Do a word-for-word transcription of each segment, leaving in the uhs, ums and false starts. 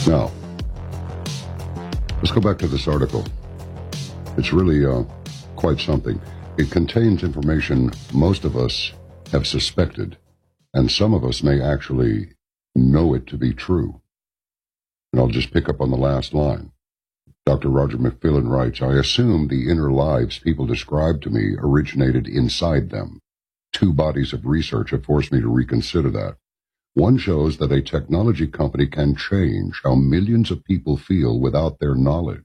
Now, let's go back to this article. It's really uh, quite something. It contains information most of us have suspected, and some of us may actually know it to be true. And I'll just pick up on the last line. Doctor Roger McFillin writes, I assume the inner lives people described to me originated inside them. Two bodies of research have forced me to reconsider that. One shows that a technology company can change how millions of people feel without their knowledge.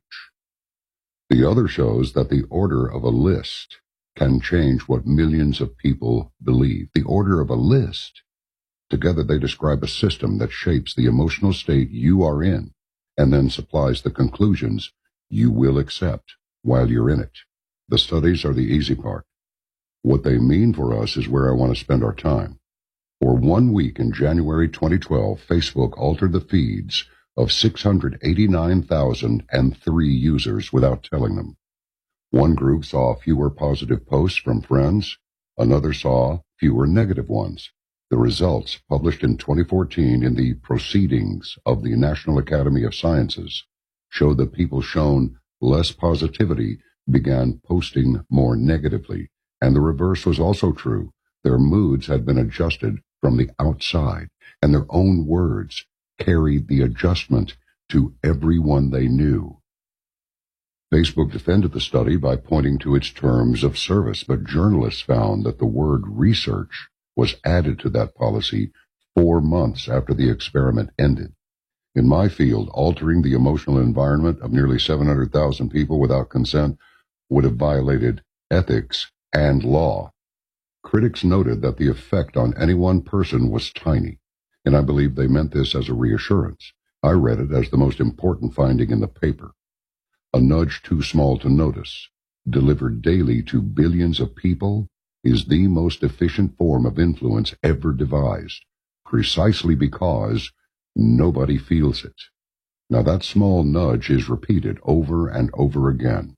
The other shows that the order of a list can change what millions of people believe. The order of a list. Together they describe a system that shapes the emotional state you are in and then supplies the conclusions you will accept while you're in it. The studies are the easy part. What they mean for us is where I want to spend our time. For one week in January twenty twelve, Facebook altered the feeds of six hundred eighty-nine thousand three users without telling them. One group saw fewer positive posts from friends. Another saw fewer negative ones. The results, published in twenty fourteen in the Proceedings of the National Academy of Sciences, showed that people shown less positivity began posting more negatively, and the reverse was also true. Their moods had been adjusted from the outside, and their own words carried the adjustment to everyone they knew. Facebook defended the study by pointing to its terms of service, but journalists found that the word research was added to that policy four months after the experiment ended. In my field, altering the emotional environment of nearly seven hundred thousand people without consent would have violated ethics and law. Critics noted that the effect on any one person was tiny, and I believe they meant this as a reassurance. I read it as the most important finding in the paper. A nudge too small to notice, delivered daily to billions of people, is the most efficient form of influence ever devised, precisely because nobody feels it. Now that small nudge is repeated over and over again.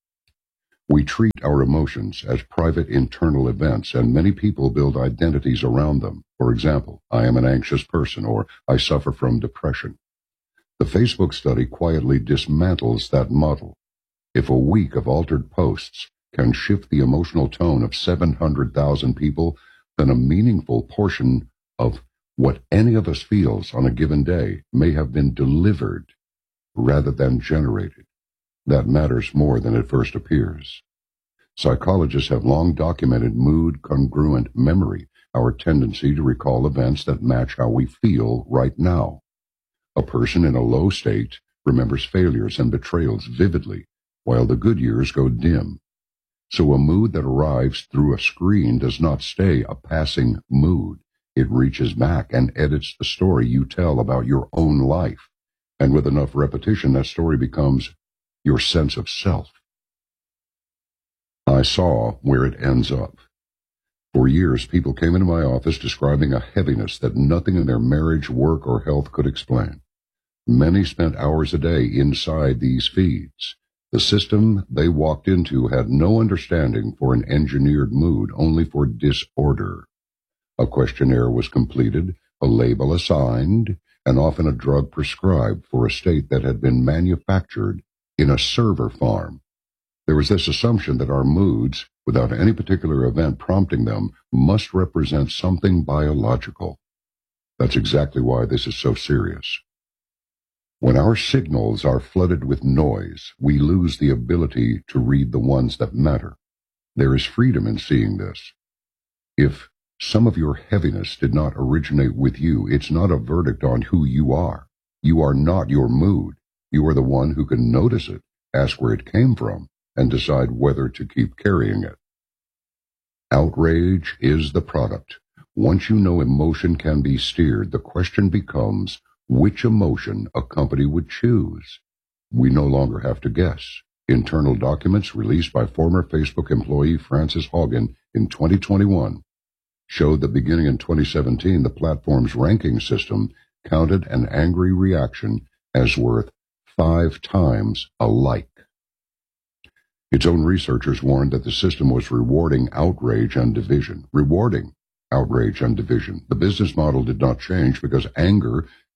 We treat our emotions as private internal events, and many people build identities around them. For example, I am an anxious person, or I suffer from depression. The Facebook study quietly dismantles that model. If a week of altered posts can shift the emotional tone of seven hundred thousand people, then a meaningful portion of what any of us feels on a given day may have been delivered rather than generated. That matters more than it first appears. Psychologists have long documented mood-congruent memory, our tendency to recall events that match how we feel right now. A person in a low state remembers failures and betrayals vividly, while the good years go dim. So a mood that arrives through a screen does not stay a passing mood. It reaches back and edits the story you tell about your own life. And with enough repetition, that story becomes your sense of self. I saw where it ends up. For years, people came into my office describing a heaviness that nothing in their marriage, work, or health could explain. Many spent hours a day inside these feeds. The system they walked into had no understanding for an engineered mood, only for disorder. A questionnaire was completed, a label assigned, and often a drug prescribed for a state that had been manufactured in a server farm. There was this assumption that our moods, without any particular event prompting them, must represent something biological. That's exactly why this is so serious. When our signals are flooded with noise, we lose the ability to read the ones that matter. There is freedom in seeing this. If some of your heaviness did not originate with you, it's not a verdict on who you are. You are not your mood. You are the one who can notice it, ask where it came from, and decide whether to keep carrying it. Outrage is the product. Once you know emotion can be steered, the question becomes which emotion a company would choose. We no longer have to guess. Internal documents released by former Facebook employee Frances Haugen in twenty twenty-one showed that beginning in twenty seventeen, the platform's ranking system counted an angry reaction as worth five times a like. Its own researchers warned that the system was rewarding outrage and division. Rewarding outrage and division. The business model did not change because anger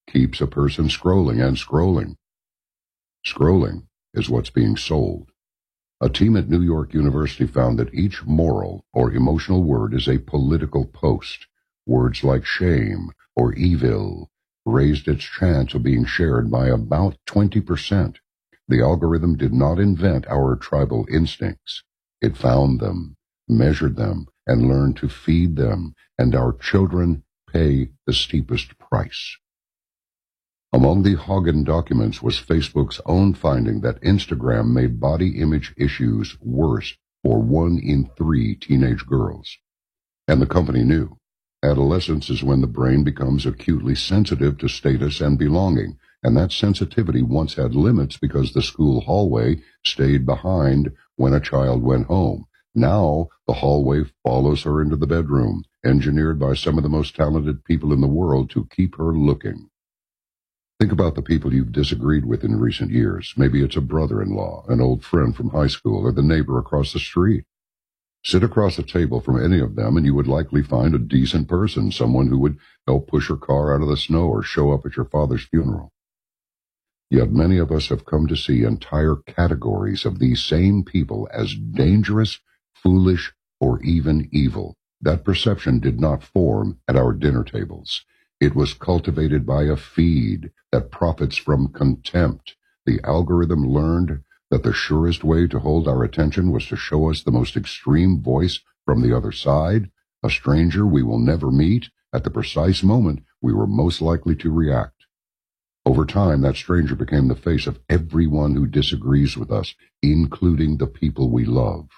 keeps a person scrolling and scrolling. Scrolling is what's being sold. A team at New York University found that each moral or emotional word is a political post. Words like shame or evil raised its chance of being shared by about twenty percent. The algorithm did not invent our tribal instincts. It found them, measured them, and learned to feed them, and our children pay the steepest price. Among the Hagen documents was Facebook's own finding that Instagram made body image issues worse for one in three teenage girls. And the company knew. Adolescence is when the brain becomes acutely sensitive to status and belonging, and that sensitivity once had limits because the school hallway stayed behind when a child went home. Now the hallway follows her into the bedroom, engineered by some of the most talented people in the world to keep her looking. Think about the people you've disagreed with in recent years. Maybe it's a brother-in-law, an old friend from high school, or the neighbor across the street. Sit across a table from any of them and you would likely find a decent person, someone who would help push your car out of the snow or show up at your father's funeral. Yet many of us have come to see entire categories of these same people as dangerous, foolish, or even evil. That perception did not form at our dinner tables. It was cultivated by a feed that profits from contempt. The algorithm learned that the surest way to hold our attention was to show us the most extreme voice from the other side, a stranger we will never meet, at the precise moment we were most likely to react. Over time, that stranger became the face of everyone who disagrees with us, including the people we love.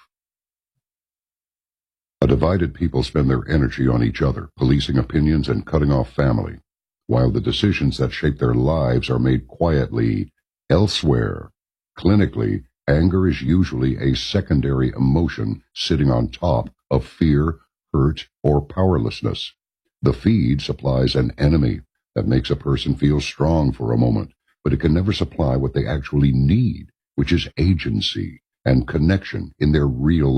A divided people spend their energy on each other, policing opinions and cutting off family, while the decisions that shape their lives are made quietly elsewhere. Clinically, anger is usually a secondary emotion sitting on top of fear, hurt, or powerlessness. The feed supplies an enemy that makes a person feel strong for a moment, but it can never supply what they actually need, which is agency and connection in their real